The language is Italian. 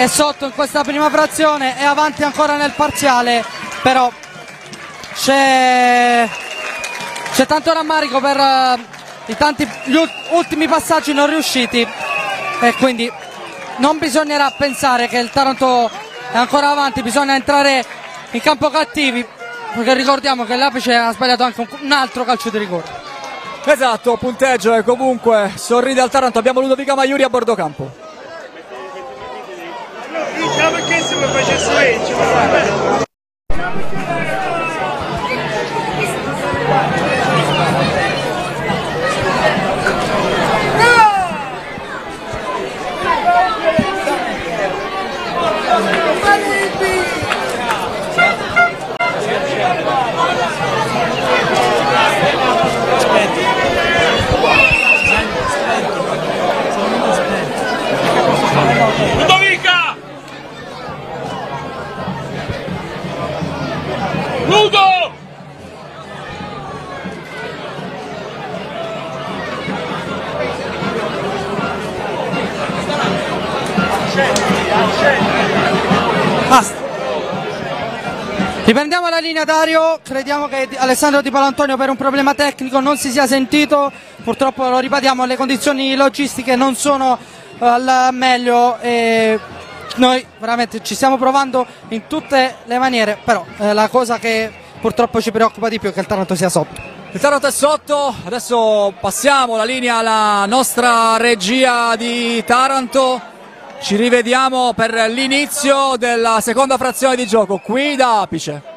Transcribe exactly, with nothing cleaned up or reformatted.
è sotto in questa prima frazione, è avanti ancora nel parziale, però c'è c'è tanto rammarico per uh, i tanti gli ultimi passaggi non riusciti, e quindi non bisognerà pensare che il Taranto è ancora avanti, bisogna entrare in campo cattivi, perché ricordiamo che l'Apice ha sbagliato anche un altro calcio di rigore. Esatto, punteggio e comunque sorride al Taranto. Abbiamo Ludovica Maiuri a bordo campo. Ludovica! Ludo! Basta. Riprendiamo la linea, Dario. Crediamo che Alessandro Di Paolantonio per un problema tecnico non si sia sentito, purtroppo lo ripetiamo, le condizioni logistiche non sono al meglio e noi veramente ci stiamo provando in tutte le maniere, però eh, la cosa che purtroppo ci preoccupa di più è che il Taranto sia sotto. Il Taranto è sotto, adesso passiamo la linea alla nostra regia di Taranto, ci rivediamo per l'inizio della seconda frazione di gioco qui da Apice.